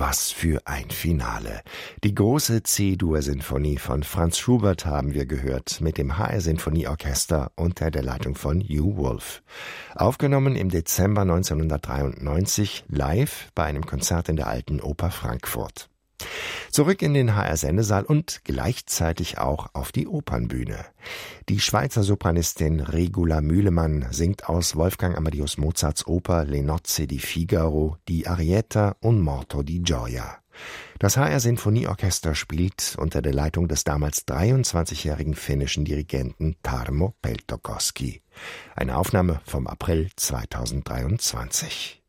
Was für ein Finale. Die große C-Dur-Sinfonie von Franz Schubert haben wir gehört, mit dem HR-Sinfonieorchester unter der Leitung von Hugh Wolf. Aufgenommen im Dezember 1993, live bei einem Konzert in der Alten Oper Frankfurt. Zurück in den HR-Sendesaal und gleichzeitig auch auf die Opernbühne. Die Schweizer Sopranistin Regula Mühlemann singt aus Wolfgang Amadeus Mozarts Oper Le Nozze di Figaro die Arietta Un morto di gioia. Das HR-Sinfonieorchester spielt unter der Leitung des damals 23-jährigen finnischen Dirigenten Tarmo Peltokoski. Eine Aufnahme vom April 2023.